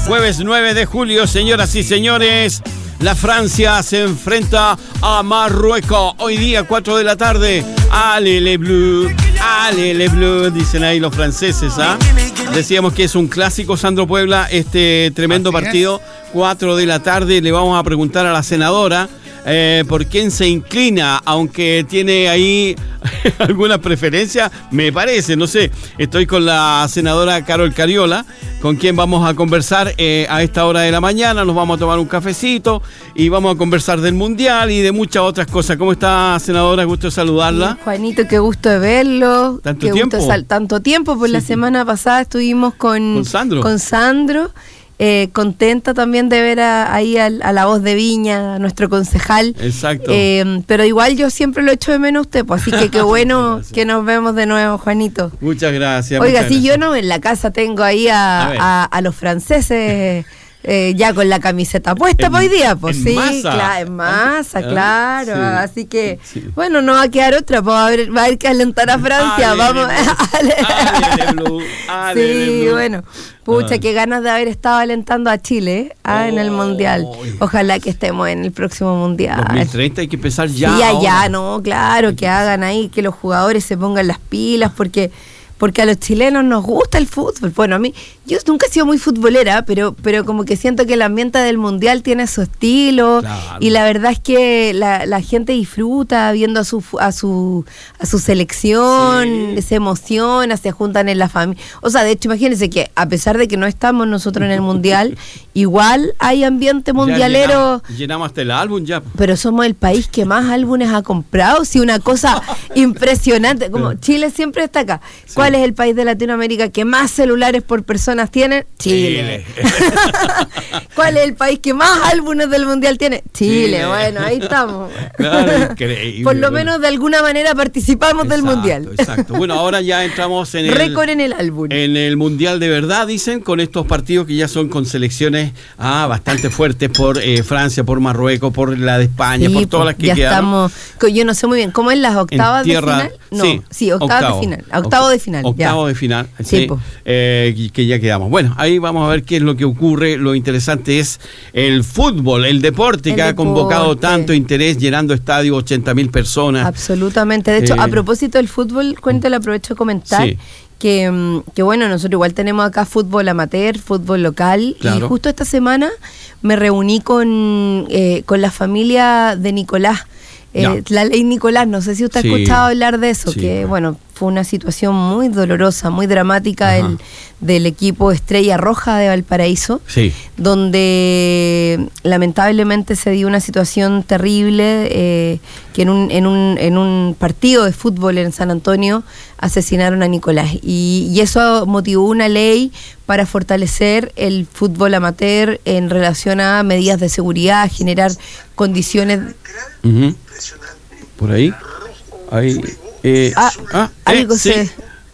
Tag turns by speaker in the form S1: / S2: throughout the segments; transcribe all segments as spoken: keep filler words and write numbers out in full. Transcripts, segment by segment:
S1: Jueves nueve de julio, señoras y señores, la Francia se enfrenta a Marruecos. Hoy día, cuatro de la tarde. Allez les bleus, allez les bleus, dicen ahí los franceses, ¿ah? Decíamos que es un clásico, Sandro Puebla, este tremendo partido. cuatro de la tarde, le vamos a preguntar a la senadora eh, por quién se inclina, aunque tiene ahí alguna preferencia, me parece, no sé. Estoy con la senadora Carol Cariola, con quien vamos a conversar eh, a esta hora de la mañana. Nos vamos a tomar un cafecito y vamos a conversar del Mundial y de muchas otras cosas. ¿Cómo está, senadora? Gusto saludarla.
S2: Sí, Juanito, qué gusto de verlo.
S1: ¿Tanto
S2: qué
S1: tiempo?
S2: Gusto sal- tanto tiempo, pues sí. La semana pasada estuvimos con,
S1: con Sandro.
S2: Con Sandro. Eh, contenta también de ver a, ahí a, a la voz de Viña, a nuestro concejal.
S1: Exacto.
S2: Eh, pero igual yo siempre lo echo de menos a usted, pues, así que qué bueno que nos vemos de nuevo, Juanito.
S1: Muchas gracias.
S2: Oiga,
S1: muchas
S2: si
S1: gracias.
S2: yo no, en la casa tengo ahí a,
S1: A,
S2: a, a los franceses eh, ya con la camiseta puesta
S1: En-
S2: para hoy día, pues
S1: en
S2: sí,
S1: masa.
S2: claro, en masa,
S1: Ah,
S2: claro.
S1: sí.
S2: Así que,
S1: Sí.
S2: bueno, no va a quedar otra, pues va a haber, va a haber que alentar a Francia.
S1: Ale,
S2: Vamos
S1: ale, ale, blue, ale,
S2: Sí,
S1: blue.
S2: bueno. Pucha,
S1: Ah.
S2: qué ganas de haber estado alentando a Chile ¿eh? ah, en el
S1: Oh.
S2: Mundial. Ojalá que estemos en el próximo Mundial.
S1: dos mil treinta hay que empezar ya.
S2: Sí, allá,
S1: ahora.
S2: no, claro, que hagan ahí, que los jugadores se pongan las pilas, porque porque a los chilenos nos gusta el fútbol. Bueno, a mí, yo nunca he sido muy futbolera, pero pero como que siento que el ambiente del Mundial tiene su estilo,
S1: Claro.
S2: y la verdad es que la, la gente disfruta viendo a su fu- a su a su selección,
S1: Sí.
S2: se emociona, se juntan en la familia. O sea, de hecho, imagínense que a pesar de que no estamos nosotros en el Mundial, igual hay ambiente
S1: Ya
S2: mundialero.
S1: Llenamos, llenamos hasta el álbum ya.
S2: Pero somos el país que más álbumes ha comprado, sí, una cosa impresionante. Como Chile siempre está acá.
S1: Sí.
S2: ¿Cuál es el país de Latinoamérica que más celulares por personas tiene? Chile. ¿Cuál es el país que más álbumes del Mundial tiene? Chile.
S1: Chile.
S2: Bueno, ahí estamos.
S1: Claro, increíble.
S2: Por lo
S1: Bueno.
S2: menos de alguna manera participamos del
S1: Exacto,
S2: Mundial.
S1: Exacto. Bueno, ahora ya entramos en el
S2: Récord en el álbum.
S1: en el Mundial de verdad, dicen, con estos partidos que ya son con selecciones ah, bastante fuertes por eh, Francia, por Marruecos, por la de España,
S2: Sí,
S1: por todas
S2: pues,
S1: las que
S2: ya
S1: quedaron.
S2: estamos, co- yo no sé muy bien, ¿cómo es las octavas
S1: En tierra-
S2: de final? No,
S1: sí,
S2: sí, octavas
S1: octavo.
S2: de final. Octavo de final.
S1: Octavo
S2: ya.
S1: de final,
S2: Sí,
S1: sí,
S2: pues.
S1: eh, y que ya quedamos. Bueno, ahí vamos a ver qué es lo que ocurre. Lo interesante es el fútbol, el deporte,
S2: El
S1: que ha convocado
S2: deporte.
S1: tanto interés, llenando estadios, ochenta mil personas.
S2: Absolutamente. De hecho,
S1: Eh,
S2: a propósito del fútbol, cuento, le aprovecho de comentar
S1: Sí.
S2: que, mm, que, bueno, nosotros igual tenemos acá fútbol amateur, fútbol local,
S1: Claro.
S2: y justo esta semana me reuní con, eh, con la familia de Nicolás. Eh,
S1: Ya.
S2: la ley Nicolás, no sé si usted
S1: Sí.
S2: ha escuchado hablar de eso,
S1: Sí.
S2: que bueno, fue una situación muy dolorosa, muy dramática
S1: Ajá.
S2: del, del equipo Estrella Roja de Valparaíso,
S1: Sí.
S2: donde lamentablemente se dio una situación terrible, eh, que en un, en, un, en un partido de fútbol en San Antonio asesinaron a Nicolás, y, y eso motivó una ley para fortalecer el fútbol amateur en relación a medidas de seguridad, generar condiciones.
S1: Ujú. Por ahí. Ahí. Eh,
S2: Ah,
S1: ah,
S2: algo
S1: eh, sí.
S2: se...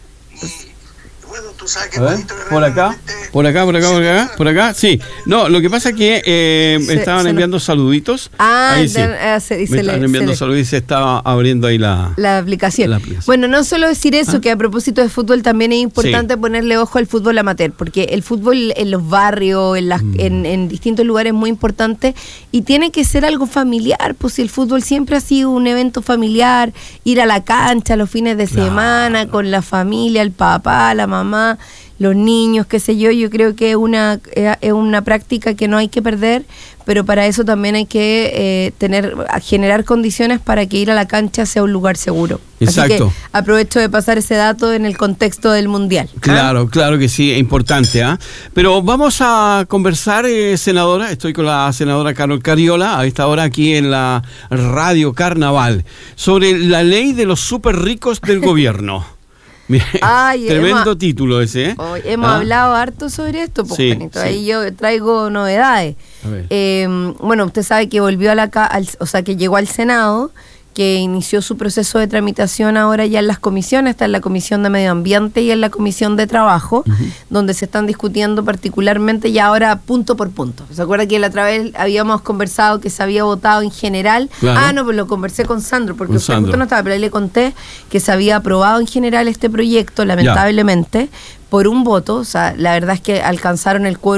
S1: A ver, por acá, por acá, por acá, por acá, por acá, sí. No, lo que pasa es que eh,
S2: Se-
S1: estaban
S2: se
S1: enviando saluditos.
S2: Ah,
S1: Ahí sí.
S2: de- eh, se- y
S1: Me
S2: se le-
S1: estaban
S2: se
S1: enviando
S2: le-
S1: saludos y se estaba abriendo ahí la...
S2: La aplicación.
S1: La aplicación.
S2: Bueno, no solo decir eso,
S1: ¿Ah?
S2: que a propósito de fútbol también es importante ponerle ojo al fútbol amateur, porque el fútbol en los barrios, en, las,
S1: Mm.
S2: en, en distintos lugares es muy importante, y tiene que ser algo familiar, pues si el fútbol siempre ha sido un evento familiar, ir a la cancha los fines de
S1: Claro.
S2: semana con la familia, el papá, la mamá, los niños, qué sé yo, yo creo que es una, es es una práctica que no hay que perder, pero para eso también hay que eh, tener, generar condiciones para que ir a la cancha sea un lugar seguro.
S1: Exacto.
S2: Así que aprovecho de pasar ese dato en el contexto del Mundial. ¿ah?
S1: Claro, claro que sí, es importante, ¿ah? Pero vamos a conversar, eh, senadora, estoy con la senadora Carol Cariola, a esta hora aquí en la Radio Carnaval, sobre la ley de los súper ricos del gobierno. Mire,
S2: Ay,
S1: tremendo
S2: hemos-
S1: título ese, ¿eh?
S2: Hoy hemos
S1: ¿Ah?
S2: hablado harto sobre esto, pues,
S1: Sí,
S2: Juanito.
S1: sí.
S2: Ahí yo traigo novedades.
S1: A ver.
S2: Eh, bueno, usted sabe que volvió a la ca- al, o sea, que llegó al Senado, que inició su proceso de tramitación ahora ya en las comisiones, está en la Comisión de Medio Ambiente y en la Comisión de Trabajo, uh-huh. donde se están discutiendo particularmente ya ahora punto por punto. ¿Se acuerda que la otra vez habíamos conversado que se había votado en general?
S1: Claro.
S2: Ah, no, pues lo conversé con Sandro, porque
S1: Con
S2: usted
S1: Sandro.
S2: justo no estaba, pero ahí le conté que se había aprobado en general este proyecto, lamentablemente, por un voto. O sea, la verdad es que alcanzaron el quórum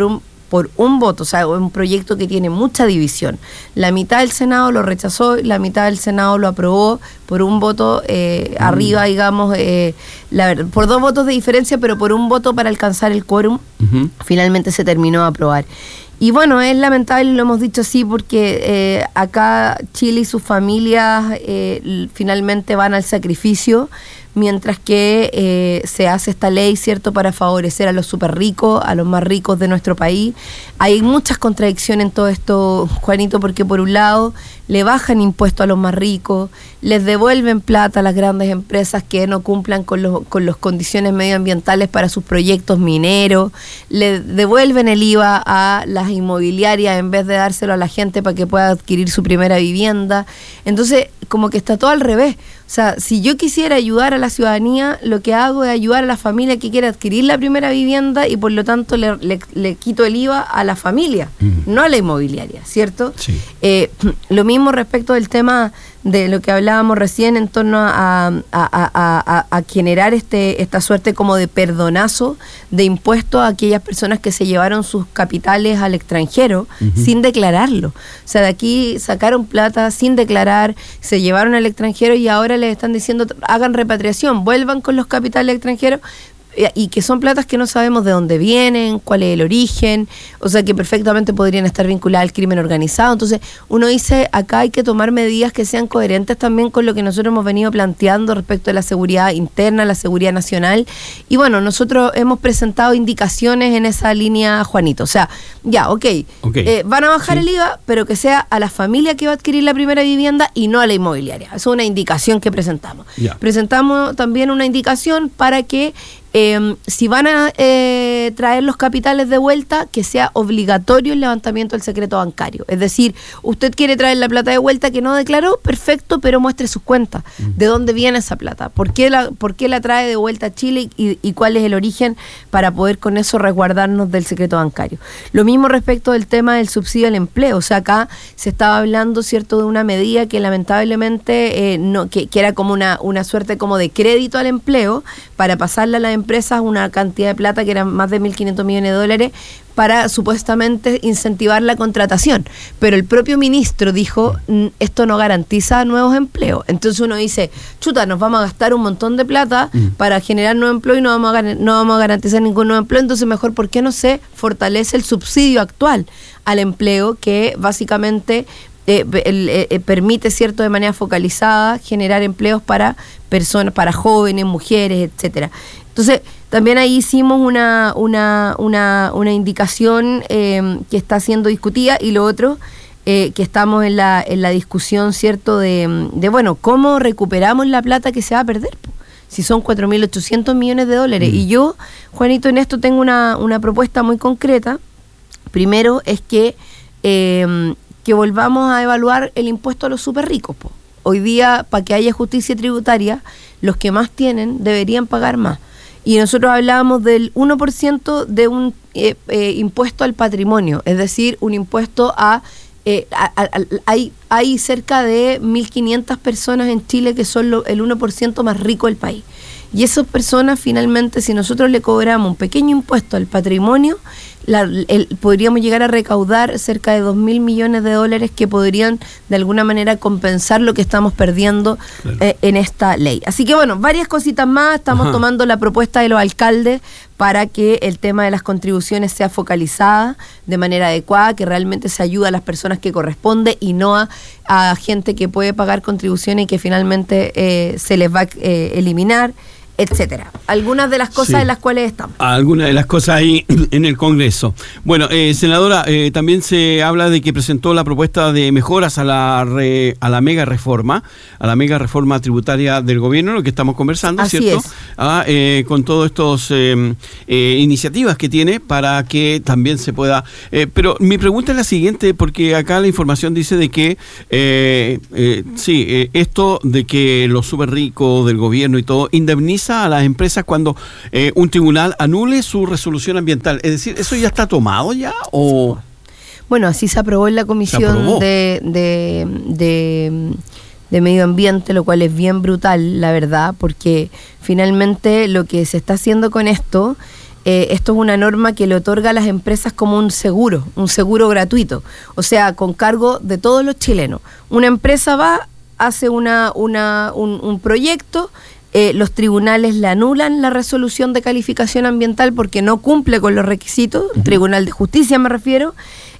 S2: por un voto, o sea, un proyecto que tiene mucha división. La mitad del Senado lo rechazó, la mitad del Senado lo aprobó por un voto eh, mm. arriba, digamos, eh, la verdad, por dos votos de diferencia, pero por un voto para alcanzar el quórum, uh-huh. finalmente se terminó de aprobar. Y bueno, es lamentable, lo hemos dicho así, porque eh, acá Chile y sus familias eh, finalmente van al sacrificio, mientras que eh, se hace esta ley, ¿cierto?, para favorecer a los súper ricos, a los más ricos de nuestro país. Hay muchas contradicciones en todo esto, Juanito, porque por un lado le bajan impuestos a los más ricos, les devuelven plata a las grandes empresas que no cumplan con los con las condiciones medioambientales para sus proyectos mineros, le devuelven el I V A a las inmobiliarias en vez de dárselo a la gente para que pueda adquirir su primera vivienda. Entonces, como que está todo al revés. O sea, si yo quisiera ayudar a la ciudadanía, lo que hago es ayudar a la familia que quiere adquirir la primera vivienda y por lo tanto le, le, le quito el I V A a la familia, mm. no a la inmobiliaria, ¿cierto? Sí. Eh, lo mismo respecto del tema de lo que hablábamos recién en torno a, a, a, a, a generar este esta suerte como de perdonazo de impuestos a aquellas personas que se llevaron sus capitales al extranjero uh-huh. sin declararlo. O sea, de aquí sacaron plata sin declarar, se llevaron al extranjero y ahora les están diciendo hagan repatriación, vuelvan con los capitales extranjeros, y que son platas que no sabemos de dónde vienen, cuál es el origen, o sea que perfectamente podrían estar vinculadas al crimen organizado. Entonces uno dice, acá hay que tomar medidas que sean coherentes también con lo que nosotros hemos venido planteando respecto de la seguridad interna, la seguridad nacional, y bueno, nosotros hemos presentado indicaciones en esa línea, Juanito, o sea, ya, ok, okay. Eh, van a bajar sí. el I V A, pero que sea a la familia que va a adquirir la primera vivienda y no a la inmobiliaria. Eso es una indicación que presentamos. Yeah. Presentamos también una indicación para que Eh, si van a eh, traer los capitales de vuelta, que sea obligatorio el levantamiento del secreto bancario. Es decir, usted quiere traer la plata de vuelta que no declaró, perfecto, pero muestre sus cuentas. Mm. ¿De dónde viene esa plata? ¿Por qué la, por qué la trae de vuelta a Chile y, y cuál es el origen para poder con eso resguardarnos del secreto bancario? Lo mismo respecto del tema del subsidio al empleo. O sea, acá se estaba hablando, ¿cierto?, de una medida que lamentablemente eh, no, que, que era como una, una suerte como de crédito al empleo para pasarla a la empresas una cantidad de plata que eran más de mil quinientos millones de dólares para supuestamente incentivar la contratación, pero el propio ministro dijo esto no garantiza nuevos empleos. Entonces uno dice, chuta, nos vamos a gastar un montón de plata mm. para generar nuevo empleo y no vamos, a, no vamos a garantizar ningún nuevo empleo, entonces mejor, ¿por qué no se fortalece el subsidio actual al empleo que básicamente Eh, el, eh, permite, cierto, de manera focalizada generar empleos para personas, para jóvenes, mujeres, etcétera? Entonces, también ahí hicimos una, una, una, una indicación eh, que está siendo discutida, y lo otro, eh, que estamos en la, en la discusión, cierto, de, de, bueno, cómo recuperamos la plata que se va a perder, si son cuatro mil ochocientos millones de dólares. Mm. Y yo, Juanito, en esto tengo una, una propuesta muy concreta. Primero es que eh, que volvamos a evaluar el impuesto a los súper ricos. Po. Hoy día, para que haya justicia tributaria, los que más tienen deberían pagar más. Y nosotros hablábamos del uno por ciento de un eh, eh, impuesto al patrimonio, es decir, un impuesto a... Eh, a, a, a hay, hay cerca de mil quinientas personas en Chile que son lo, el uno por ciento más rico del país. Y esas personas, finalmente, si nosotros le cobramos un pequeño impuesto al patrimonio, la, el, podríamos llegar a recaudar cerca de dos mil millones de dólares que podrían de alguna manera compensar lo que estamos perdiendo claro. eh, en esta ley. Así que bueno, varias cositas más. Estamos Ajá. tomando la propuesta de los alcaldes para que el tema de las contribuciones sea focalizada de manera adecuada, que realmente se ayude a las personas que corresponde y no a, a gente que puede pagar contribuciones y que finalmente eh, se les va a eh, eliminar, etcétera. Algunas de las cosas sí. en las cuales estamos. Algunas
S1: de las cosas ahí en el Congreso. Bueno, eh, senadora, eh, también se habla de que presentó la propuesta de mejoras a la re, a la mega reforma, a la mega reforma tributaria del gobierno, lo que estamos conversando,
S2: Así
S1: ¿cierto?
S2: Es.
S1: Ah, eh, con todas estas eh, eh, iniciativas que tiene para que también se pueda... Eh, pero mi pregunta es la siguiente, porque acá la información dice de que, eh, eh, sí, eh, esto de que los súper ricos del gobierno y todo indemniza a las empresas cuando eh, un tribunal anule su resolución ambiental. Es decir, ¿eso ya está tomado ya? O
S2: bueno, así se aprobó en la Comisión de, de, de, de Medio Ambiente, lo cual es bien brutal, la verdad, porque finalmente lo que se está haciendo con esto eh, esto es una norma que le otorga a las empresas como un seguro, un seguro gratuito, o sea, con cargo de todos los chilenos. Una empresa va, hace una, una, un, un proyecto, eh, los tribunales le anulan la resolución de calificación ambiental porque no cumple con los requisitos, uh-huh. Tribunal de Justicia me refiero,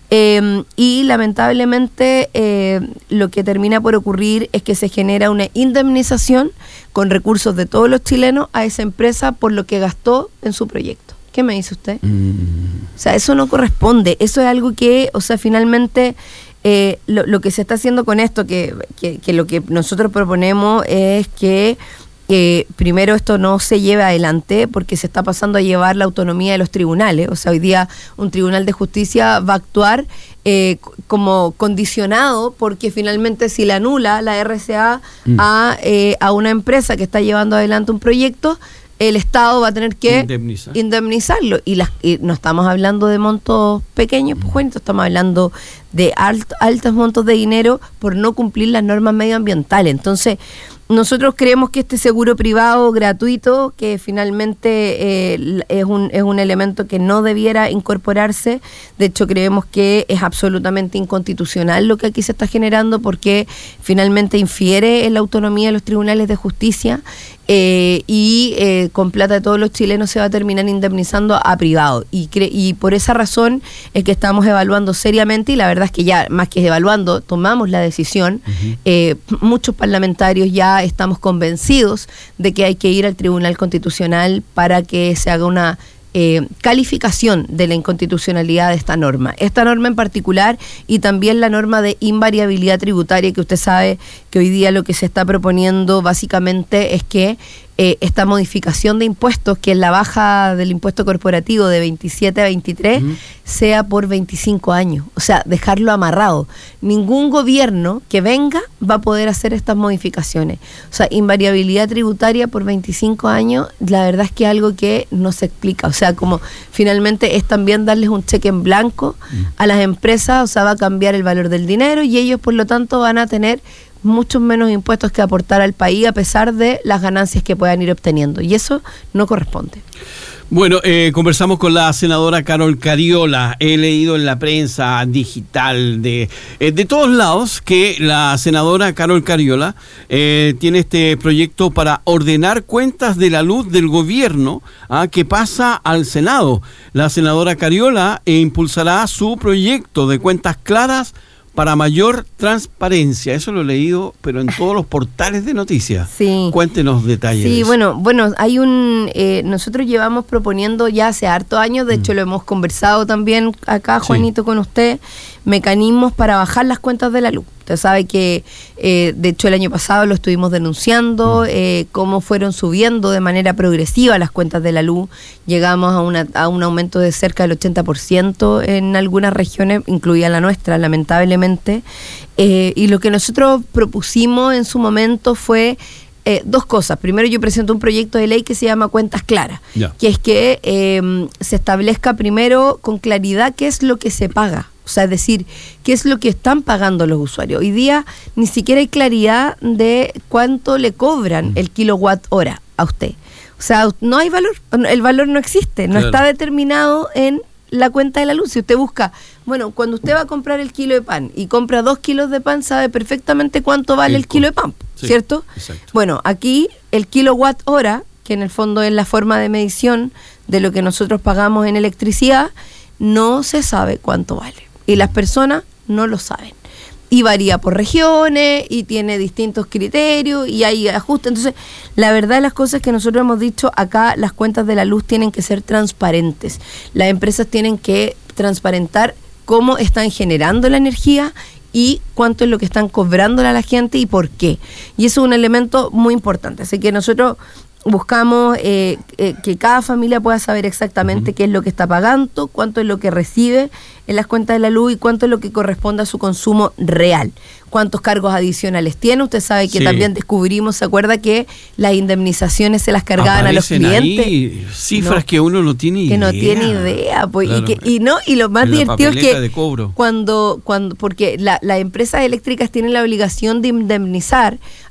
S2: eh, y lamentablemente eh, lo que termina por ocurrir es que se genera una indemnización con recursos de todos los chilenos a esa empresa por lo que gastó en su proyecto. ¿Qué me dice usted? Mm. O sea, eso no corresponde, eso es algo que, o sea, finalmente... Eh, lo, lo que se está haciendo con esto, que, que, que lo que nosotros proponemos es que eh, primero esto no se lleve adelante porque se está pasando a llevar la autonomía de los tribunales. O sea, hoy día un tribunal de justicia va a actuar eh, como condicionado porque finalmente si le anula la R C A mm. a, eh, a una empresa que está llevando adelante un proyecto, el Estado va a tener que Indemnizar. indemnizarlo. Y, las, y no estamos hablando de montos pequeños, pues, Juanito, estamos hablando de alt, altos montos de dinero por no cumplir las normas medioambientales. Entonces, nosotros creemos que este seguro privado gratuito, que finalmente eh, es, un, es un elemento que no debiera incorporarse, de hecho creemos que es absolutamente inconstitucional lo que aquí se está generando porque finalmente infiere en la autonomía de los tribunales de justicia eh, y eh, con plata de todos los chilenos se va a terminar indemnizando a privado. Y, cre- y por esa razón es que estamos evaluando seriamente, y la verdad es que ya más que evaluando, tomamos la decisión, uh-huh. eh, muchos parlamentarios ya estamos convencidos de que hay que ir al Tribunal Constitucional para que se haga una eh, calificación de la inconstitucionalidad de esta norma. Esta norma en particular y también la norma de invariabilidad tributaria, que usted sabe que hoy día lo que se está proponiendo básicamente es que Eh, esta modificación de impuestos, que es la baja del impuesto corporativo de veintisiete a veintitrés, uh-huh. sea por veinticinco años. O sea, dejarlo amarrado. Ningún gobierno que venga va a poder hacer estas modificaciones. O sea, invariabilidad tributaria por veinticinco años, la verdad es que es algo que no se explica. O sea, como finalmente es también darles un cheque en blanco uh-huh. a las empresas, o sea, va a cambiar el valor del dinero y ellos, por lo tanto, van a tener muchos menos impuestos que aportar al país a pesar de las ganancias que puedan ir obteniendo, y eso no corresponde.
S1: Bueno, eh, conversamos con la senadora Carol Cariola. He leído en la prensa digital de, eh, de todos lados que la senadora Carol Cariola eh, tiene este proyecto para ordenar cuentas de la luz del gobierno ¿ah? que pasa al Senado. La senadora Cariola eh, impulsará su proyecto de cuentas claras para mayor transparencia. Eso lo he leído, pero en todos los portales de noticias.
S2: Sí.
S1: Cuéntenos detalles.
S2: Sí, bueno, bueno, hay un... Eh, nosotros llevamos proponiendo ya hace hartos años, de mm. hecho lo hemos conversado también acá, Juanito, sí. con usted, mecanismos para bajar las cuentas de la luz. Usted sabe que, eh, de hecho, el año pasado lo estuvimos denunciando, eh, cómo fueron subiendo de manera progresiva las cuentas de la luz. Llegamos a, una, a un aumento de cerca del ochenta por ciento en algunas regiones, incluida la nuestra, lamentablemente. Eh, y lo que nosotros propusimos en su momento fue eh, dos cosas. Primero, yo presento un proyecto de ley que se llama Cuentas Claras, yeah. que es que eh, se establezca primero con claridad qué es lo que se paga. O sea, es decir, ¿qué es lo que están pagando los usuarios? Hoy día ni siquiera hay claridad de cuánto le cobran el kilowatt hora a usted. O sea, no hay valor, el valor no existe, no claro. está determinado en la cuenta de la luz. Si usted busca, bueno, cuando usted va a comprar el kilo de pan y compra dos kilos de pan, sabe perfectamente cuánto vale el, el kilo de pan, sí, ¿cierto? Exacto. Bueno, aquí el kilowatt hora, que en el fondo es la forma de medición de lo que nosotros pagamos en electricidad, no se sabe cuánto vale. Y las personas no lo saben. Y varía por regiones, y tiene distintos criterios, y hay ajustes. Entonces, la verdad de las cosas es que nosotros hemos dicho, acá las cuentas de la luz tienen que ser transparentes. Las empresas tienen que transparentar cómo están generando la energía y cuánto es lo que están cobrándole a la gente y por qué. Y eso es un elemento muy importante. Así que nosotros buscamos eh, eh, que cada familia pueda saber exactamente uh-huh. qué es lo que está pagando, cuánto es lo que recibe en las cuentas de la luz y cuánto es lo que corresponde a su consumo real. Cuántos cargos adicionales tiene. Usted sabe que sí. también descubrimos, ¿se acuerda que las indemnizaciones se las cargaban Aparecen a los clientes?
S1: Ahí cifras no, que uno no tiene idea.
S2: Que no tiene idea. Pues, claro. y, que, y, no, y lo más divertido es que
S1: de cobro.
S2: cuando, cuando porque la, las empresas eléctricas tienen la obligación de indemnizar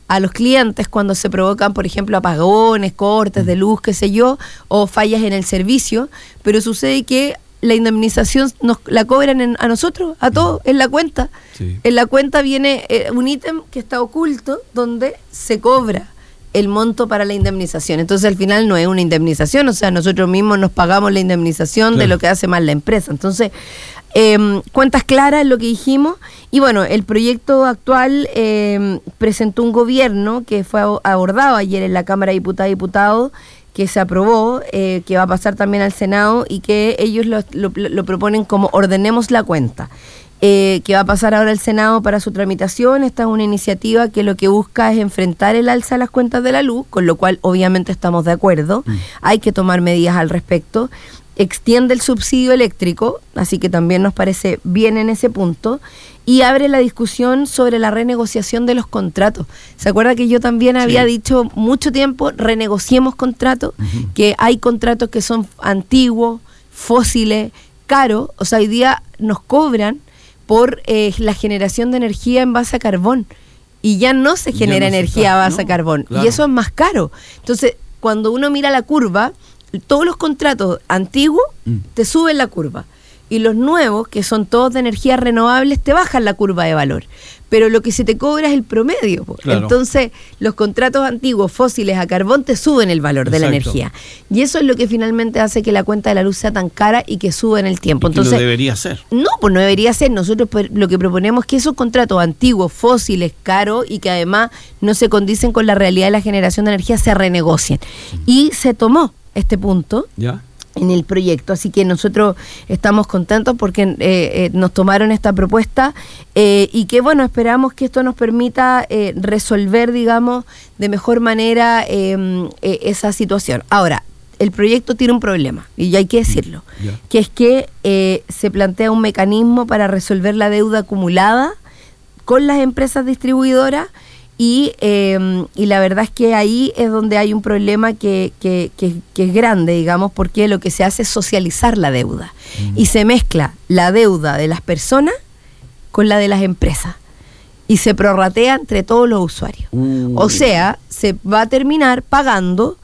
S2: a los clientes cuando se provocan, por ejemplo, apagones, cortes de luz, qué sé yo, o fallas en el servicio, pero sucede que la indemnización nos la cobran en, a nosotros, a todos, en la cuenta. Sí. En la cuenta viene eh, un ítem que está oculto donde se cobra el monto para la indemnización. Entonces al final no es una indemnización, o sea, nosotros mismos nos pagamos la indemnización claro. de lo que hace mal la empresa. Entonces, eh, cuentas claras es lo que dijimos. Y bueno, el proyecto actual eh, presentó un gobierno que fue abordado ayer en la Cámara de Diputadas y Diputados, que se aprobó, eh, que va a pasar también al Senado y que ellos lo, lo, lo proponen como ordenemos la cuenta. Eh, que va a pasar ahora al Senado para su tramitación. Esta es una iniciativa que lo que busca es enfrentar el alza de las cuentas de la luz, con lo cual obviamente estamos de acuerdo, mm. hay que tomar medidas al respecto. Extiende el subsidio eléctrico, así que también nos parece bien en ese punto, y abre la discusión sobre la renegociación de los contratos. ¿Se acuerda que yo también sí. había dicho mucho tiempo, renegociemos contratos, uh-huh. que hay contratos que son antiguos, fósiles, caros, o sea, hoy día nos cobran por eh, la generación de energía en base a carbón y ya no se genera no energía a base no, a carbón claro. y eso es más caro. Entonces, cuando uno mira la curva, todos los contratos antiguos mm. te suben la curva y los nuevos, que son todos de energías renovables, te bajan la curva de valor. Pero lo que se te cobra es el promedio. Claro. Entonces, los contratos antiguos fósiles a carbón te suben el valor Exacto. de la energía. Y eso es lo que finalmente hace que la cuenta de la luz sea tan cara y que suba en el tiempo.
S1: ¿Y
S2: Entonces,
S1: no debería ser?
S2: No, pues no debería ser. Nosotros lo que proponemos es que esos contratos antiguos, fósiles, caros y que además no se condicen con la realidad de la generación de energía, se renegocien. Mm. Y se tomó este punto. ¿Ya? En el proyecto, así que nosotros estamos contentos porque eh, eh, nos tomaron esta propuesta eh, y que bueno, esperamos que esto nos permita eh, resolver, digamos, de mejor manera eh, eh, esa situación. Ahora, el proyecto tiene un problema, y ya hay que decirlo, yeah. que es que eh, se plantea un mecanismo para resolver la deuda acumulada con las empresas distribuidoras. Y, eh, y la verdad es que ahí es donde hay un problema que, que, que, que es grande, digamos, porque lo que se hace es socializar la deuda. Mm. Y se mezcla la deuda de las personas con la de las empresas. Y se prorratea entre todos los usuarios. Uh. O sea, se va a terminar pagando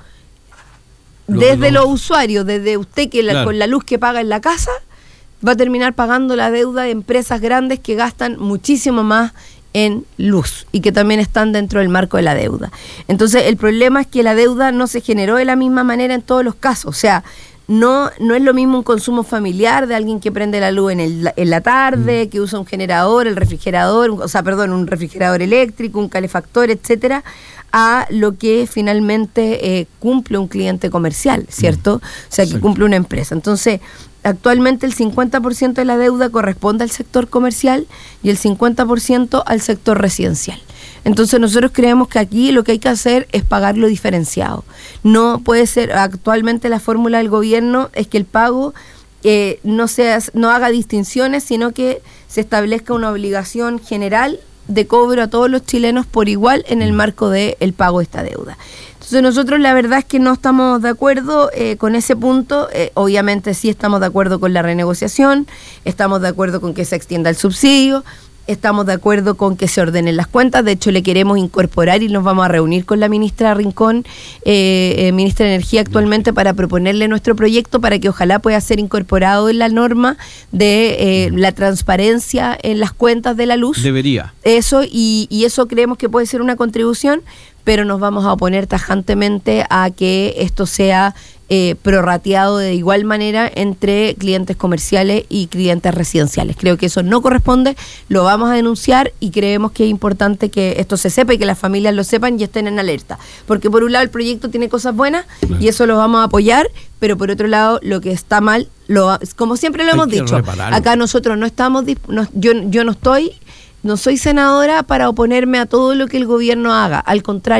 S2: lo, desde lo... los usuarios, desde usted que la, claro. con la luz que paga en la casa, va a terminar pagando la deuda de empresas grandes que gastan muchísimo más en luz y que también están dentro del marco de la deuda. Entonces el problema es que la deuda no se generó de la misma manera en todos los casos, o sea, no, no es lo mismo un consumo familiar de alguien que prende la luz en, el, en la tarde, mm. que usa un generador, el refrigerador, o sea, perdón, un refrigerador eléctrico, un calefactor, etcétera, a lo que finalmente eh, cumple un cliente comercial, ¿cierto? Mm. O sea, que sí. cumple una empresa. Entonces, actualmente el cincuenta por ciento de la deuda corresponde al sector comercial y el cincuenta por ciento al sector residencial. Entonces nosotros creemos que aquí lo que hay que hacer es pagarlo diferenciado. No puede ser, actualmente la fórmula del gobierno es que el pago eh, no, sea, no haga distinciones, sino que se establezca una obligación general de cobro a todos los chilenos por igual en el marco del pago de esta deuda. Entonces nosotros la verdad es que no estamos de acuerdo eh, con ese punto. Eh, obviamente sí estamos de acuerdo con la renegociación, estamos de acuerdo con que se extienda el subsidio, estamos de acuerdo con que se ordenen las cuentas. De hecho le queremos incorporar y nos vamos a reunir con la ministra Rincón, eh, eh, ministra de Energía actualmente, para proponerle nuestro proyecto para que ojalá pueda ser incorporado en la norma de eh, la transparencia en las cuentas de la luz.
S1: Debería.
S2: Eso y, y eso creemos que puede ser una contribución, pero nos vamos a oponer tajantemente a que esto sea eh, prorrateado de igual manera entre clientes comerciales y clientes residenciales. Creo que eso no corresponde, lo vamos a denunciar y creemos que es importante que esto se sepa y que las familias lo sepan y estén en alerta. Porque por un lado el proyecto tiene cosas buenas, claro, y eso lo vamos a apoyar, pero por otro lado lo que está mal, lo, como siempre lo hemos dicho, repararlo. Acá nosotros no estamos, no, yo, yo no estoy... No soy senadora para oponerme a todo lo que el gobierno haga, al contrario,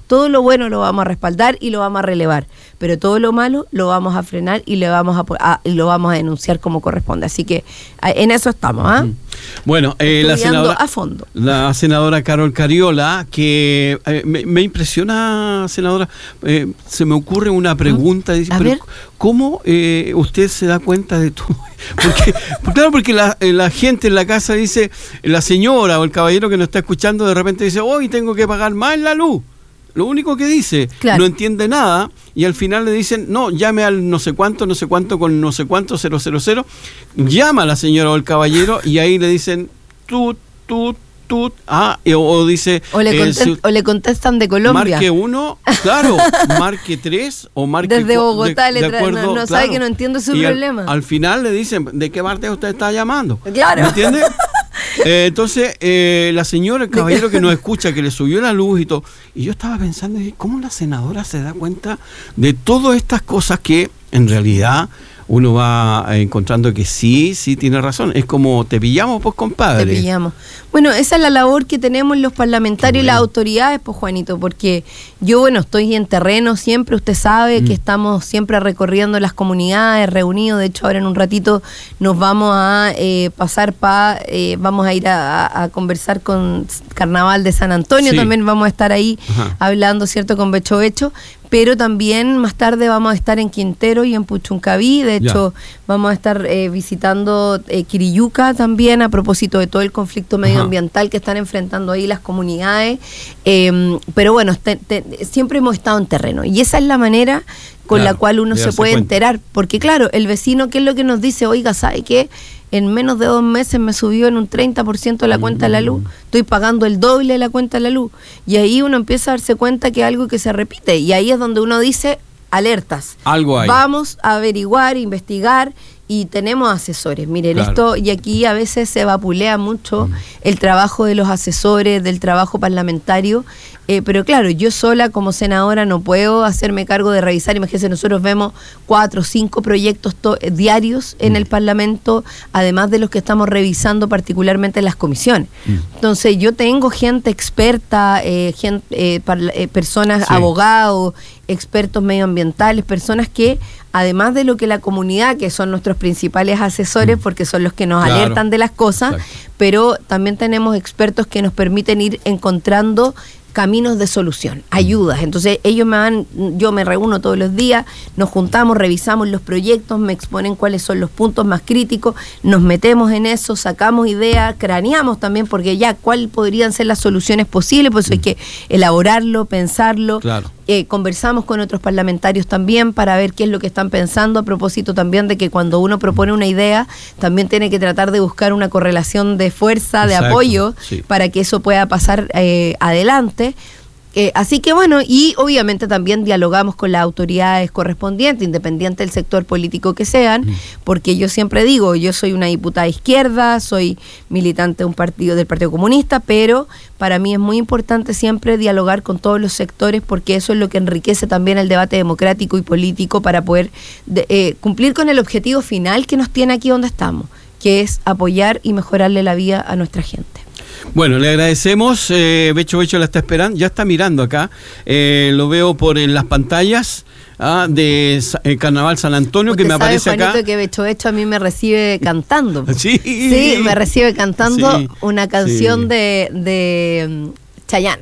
S2: Todo lo bueno lo vamos a respaldar y lo vamos a relevar, pero todo lo malo lo vamos a frenar y le vamos a, a y lo vamos a denunciar como corresponde. Así que en eso estamos, ¿ah? ¿eh?
S1: Bueno, eh, la senadora
S2: a fondo.
S1: La senadora Carol Cariola, que eh, me, me impresiona, senadora, eh, se me ocurre una pregunta, dice,
S2: a
S1: pero
S2: ver.
S1: ¿cómo eh, usted se da cuenta de todo? Porque, claro, porque la, la gente en la casa dice, la señora o el caballero que nos está escuchando de repente dice, hoy tengo que pagar más la luz. Lo único que dice, claro. No entiende nada y al final le dicen, no, llame al no sé cuánto, no sé cuánto con no sé cuánto, cero cero cero, llama a la señora o el caballero y ahí le dicen, tú, tú, tú, ah, o, o dice...
S2: O le, contest, eh, o le contestan de Colombia.
S1: Marque uno, claro, marque tres o marque...
S2: Desde Bogotá, de, le tra-
S1: acuerdo,
S2: no, no
S1: claro.
S2: sabe que no entiendo su
S1: y
S2: problema.
S1: Al, al final le dicen, ¿de qué parte usted está llamando?
S2: Claro.
S1: ¿Me entiende? Eh, entonces, eh, la señora, el caballero que nos escucha, que le subió la luz y todo, y yo estaba pensando, ¿cómo la senadora se da cuenta de todas estas cosas que en realidad uno va encontrando que sí, sí tiene razón? Es como, te pillamos, pues, compadre.
S2: Te pillamos. Bueno, esa es la labor que tenemos los parlamentarios
S1: bueno.
S2: y las autoridades, pues, Juanito, porque yo, bueno, estoy en terreno siempre, usted sabe mm. que estamos siempre recorriendo las comunidades, reunidos, de hecho, ahora en un ratito nos vamos a eh, pasar para, eh, vamos a ir a, a conversar con Carnaval de San Antonio, sí. También vamos a estar ahí Ajá. hablando, ¿cierto?, con Becho Becho, pero también más tarde vamos a estar en Quintero y en Puchuncaví, de hecho, ya. vamos a estar eh, visitando eh, Quiriyuca también, a propósito de todo el conflicto medioambiental Ajá. que están enfrentando ahí las comunidades, eh, pero bueno, te, te, siempre hemos estado en terreno, y esa es la manera con claro, la cual uno se puede cuenta. enterar, porque claro, el vecino, ¿qué es lo que nos dice? Oiga, ¿sabe qué? En menos de dos meses me subió en un treinta por ciento la cuenta de la luz, estoy pagando el doble de la cuenta de la luz, y ahí uno empieza a darse cuenta que es algo que se repite, y ahí es donde uno dice, alertas,
S1: algo hay.
S2: Vamos a averiguar, investigar, y tenemos asesores. Miren, claro. esto, y aquí a veces se vapulea mucho mm. el trabajo de los asesores, del trabajo parlamentario, eh, pero claro, yo sola como senadora no puedo hacerme cargo de revisar. Imagínense, nosotros vemos cuatro o cinco proyectos to- diarios en mm. el Parlamento, además de los que estamos revisando particularmente en las comisiones. Mm. Entonces yo tengo gente experta, eh, gente, eh, par- eh, personas, sí. abogados, expertos medioambientales, personas que, además de lo que la comunidad, que son nuestros principales asesores, porque son los que nos claro. alertan de las cosas, Exacto. pero también tenemos expertos que nos permiten ir encontrando caminos de solución, ayudas. Entonces ellos me van, yo me reúno todos los días, nos juntamos, revisamos los proyectos, me exponen cuáles son los puntos más críticos, nos metemos en eso, sacamos ideas, craneamos también, porque ya cuáles podrían ser las soluciones posibles, pues mm. hay que elaborarlo, pensarlo.
S1: Claro.
S2: Eh, conversamos con otros parlamentarios también para ver qué es lo que están pensando, a propósito también de que cuando uno propone una idea, también tiene que tratar de buscar una correlación de fuerza, Exacto, de apoyo, sí. para que eso pueda pasar eh, adelante. Eh, así que bueno, y obviamente también dialogamos con las autoridades correspondientes, independiente del sector político que sean, mm. porque yo siempre digo, yo soy una diputada izquierda, soy militante de un partido del Partido Comunista, pero para mí es muy importante siempre dialogar con todos los sectores, porque eso es lo que enriquece también el debate democrático y político para poder de, eh, cumplir con el objetivo final que nos tiene aquí donde estamos, que es apoyar y mejorarle la vida a nuestra gente.
S1: Bueno, le agradecemos, eh, Becho Becho la está esperando, ya está mirando acá, eh, lo veo por en las pantallas ah, de eh, Carnaval San Antonio, que me sabe, aparece
S2: Juanito,
S1: acá.
S2: Que Becho Becho a mí me recibe cantando.
S1: Sí,
S2: sí, me recibe cantando sí, una canción
S1: sí.
S2: de, de um, Chayanne.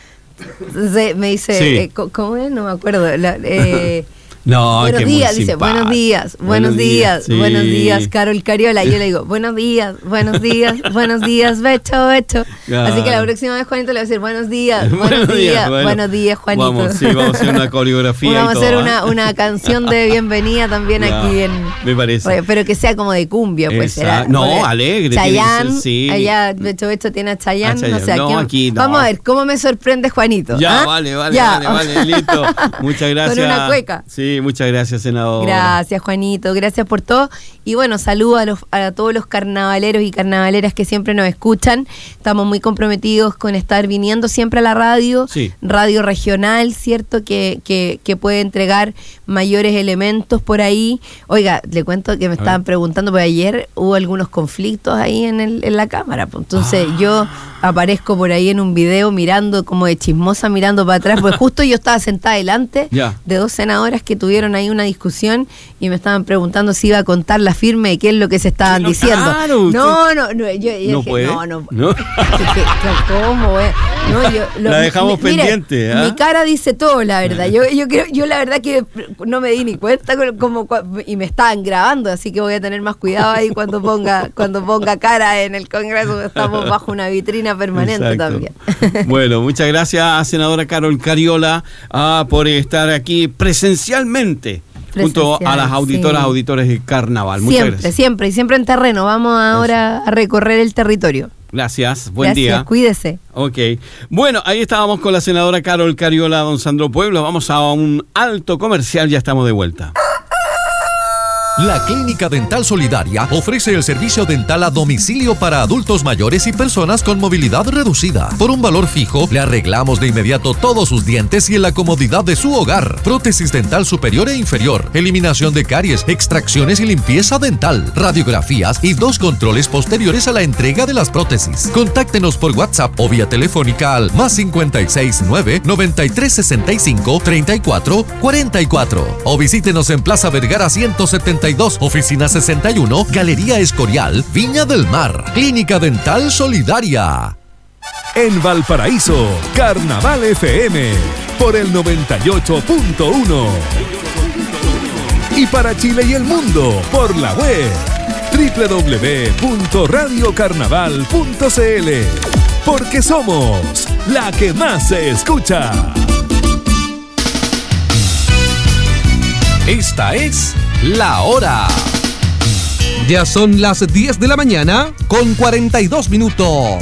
S2: Entonces me dice, sí. eh, ¿cómo es? No me acuerdo. La, eh,
S1: No,
S2: buenos
S1: que
S2: días, dice, buenos días, buenos días,
S1: sí.
S2: buenos días, Carol Cariola. Y yo le digo, buenos días, buenos días, buenos días, Becho, Becho. Ah. Así que la próxima vez, Juanito, le voy a decir, buenos días, buenos, buenos días, días bueno, buenos días, Juanito.
S1: Vamos, sí, vamos a hacer una coreografía.
S2: Vamos
S1: y todo,
S2: a hacer
S1: ¿eh?
S2: una, una canción de bienvenida también ya, aquí en.
S1: Me parece.
S2: Pero que sea como de cumbia, pues. Será,
S1: no, porque alegre.
S2: Chayanne,
S1: sí.
S2: allá Becho Becho tiene a Chayanne,
S1: ah,
S2: no sé,
S1: no, aquí no.
S2: Vamos a ver, ¿cómo me sorprende Juanito?
S1: Ya,
S2: ¿ah?
S1: vale, vale,
S2: ya.
S1: vale, vale, listo. Muchas gracias.
S2: Con una cueca.
S1: Sí, muchas gracias, senador.
S2: Gracias, Juanito, gracias por todo. Y bueno, saludo a, los, a todos los carnavaleros y carnavaleras que siempre nos escuchan. Estamos muy comprometidos con estar viniendo siempre a la radio,
S1: sí.
S2: radio regional, ¿cierto? Que, que, que puede entregar mayores elementos por ahí. Oiga, le cuento que me estaban preguntando, porque ayer hubo algunos conflictos ahí en, el, en la cámara. Pues. Entonces ah. yo aparezco por ahí en un video mirando como de chismosa, mirando para atrás, porque justo yo estaba sentada delante
S1: yeah.
S2: de dos senadoras que tuvieron ahí una discusión y me estaban preguntando si iba a contar la firme de qué es lo que se estaban
S1: no,
S2: diciendo.
S1: Claro,
S2: no, no, no, yo, yo
S1: no
S2: dije,
S1: puede.
S2: no, no,
S1: no.
S2: ¿Cómo? Eh? No, yo, lo,
S1: la dejamos
S2: mi,
S1: pendiente.
S2: Mire,
S1: ¿eh?
S2: mi cara dice todo, la verdad. Yo, yo creo, yo la verdad que no me di ni cuenta como, y me estaban grabando, así que voy a tener más cuidado ahí cuando ponga, cuando ponga cara en el Congreso. Estamos bajo una vitrina permanente.
S1: Exacto.
S2: También.
S1: Bueno, muchas gracias, senadora Carol Cariola, uh, por estar aquí presencialmente junto a las auditoras, sí. auditores de Carnaval. Muchas
S2: siempre,
S1: gracias.
S2: Siempre, y siempre en terreno. Vamos ahora Eso. a recorrer el territorio.
S1: Gracias, buen
S2: gracias,
S1: día.
S2: Cuídese.
S1: Ok. Bueno, ahí estábamos con la senadora Carol Cariola, don Sandro Pueblo. Vamos a un alto comercial, ya estamos de vuelta.
S3: La Clínica Dental Solidaria ofrece el servicio dental a domicilio para adultos mayores y personas con movilidad reducida. Por un valor fijo, le arreglamos de inmediato todos sus dientes y en la comodidad de su hogar. Prótesis dental superior e inferior, eliminación de caries, extracciones y limpieza dental, radiografías y dos controles posteriores a la entrega de las prótesis. Contáctenos por WhatsApp o vía telefónica al más cincuenta y seis nueve, noventa y tres sesenta y cinco, treinta y cuatro cuarenta y cuatro o visítenos en Plaza Vergara ciento setenta y dos, oficina sesenta y uno, Galería Escorial, Viña del Mar. Clínica Dental Solidaria.
S4: En Valparaíso, Carnaval F M por el noventa y ocho punto uno. Y para Chile y el mundo por la web doble u doble u doble u punto radio carnaval punto c l. Porque somos la que más se escucha.
S3: Esta es La Hora.
S5: Ya son las diez de la mañana con cuarenta y dos minutos.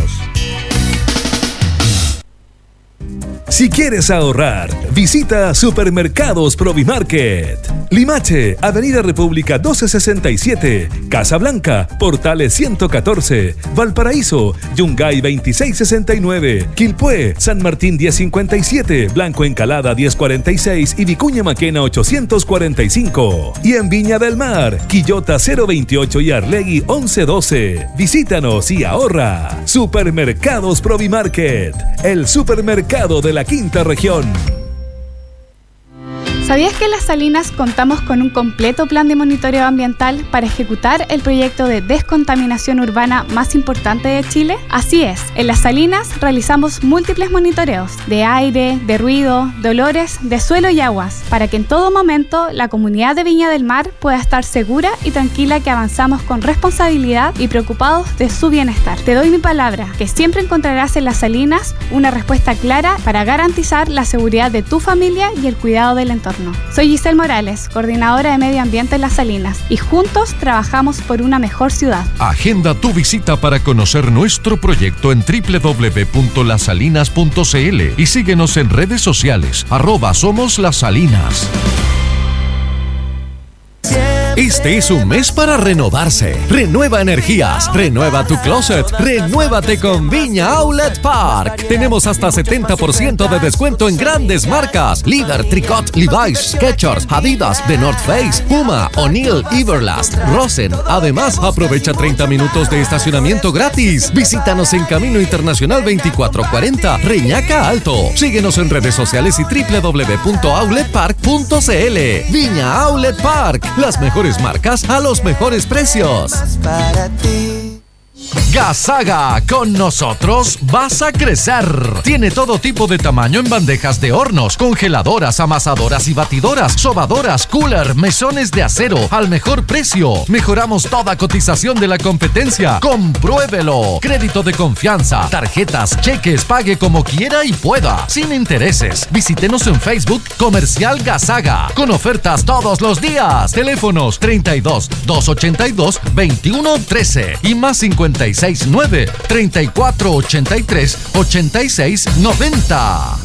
S4: Si quieres ahorrar, visita Supermercados Provimarket. Limache, Avenida República doce sesenta y siete, Casablanca, Portales ciento catorce, Valparaíso, Yungay veintiséis sesenta y nueve, Quilpué, San Martín diez cincuenta y siete, Blanco Encalada diez cuarenta y seis y Vicuña Maquena ochocientos cuarenta y cinco. Y en Viña del Mar, Quillota cero veintiocho y Arlegui once doce. Visítanos y ahorra. Supermercados Provimarket, el supermercado de la quinta región.
S6: ¿Sabías que en Las Salinas contamos con un completo plan de monitoreo ambiental para ejecutar el proyecto de descontaminación urbana más importante de Chile? Así es, en Las Salinas realizamos múltiples monitoreos de aire, de ruido, de olores, de suelo y aguas, para que en todo momento la comunidad de Viña del Mar pueda estar segura y tranquila que avanzamos con responsabilidad y preocupados de su bienestar. Te doy mi palabra, que siempre encontrarás en Las Salinas una respuesta clara para garantizar la seguridad de tu familia y el cuidado del entorno. Soy Giselle Morales, coordinadora de Medio Ambiente en Las Salinas, y juntos trabajamos por una mejor ciudad.
S3: Agenda tu visita para conocer nuestro proyecto en doble u doble u doble u punto las salinas punto c l y síguenos en redes sociales, arroba Somos Las Salinas. Este es un mes para renovarse. Renueva energías, renueva tu closet, renuévate con Viña Outlet Park. Tenemos hasta setenta por ciento de descuento en grandes marcas: Líder, Tricot, Levi's, Skechers, Adidas, The North Face, Puma, O'Neill, Everlast, Rosen. Además, aprovecha treinta minutos de estacionamiento gratis. Visítanos en Camino Internacional veinticuatro cuarenta, Reñaca Alto. Síguenos en redes sociales y doble u doble u doble u punto outlet park punto c l. Viña Outlet Park, las mejores marcas a los mejores precios. Gasaga, con nosotros vas a crecer. Tiene todo tipo de tamaño en bandejas de hornos, congeladoras, amasadoras y batidoras, sobadoras, cooler, mesones de acero al mejor precio. Mejoramos toda cotización de la competencia. Compruébelo. Crédito de confianza, tarjetas, cheques, pague como quiera y pueda, sin intereses. Visítenos en Facebook Comercial Gasaga, con ofertas todos los días. Teléfonos treinta y dos, doscientos ochenta y dos, veintiuno trece y más cincuenta y seis nueve, treinta y cuatro ochenta y tres, ochenta y seis noventa.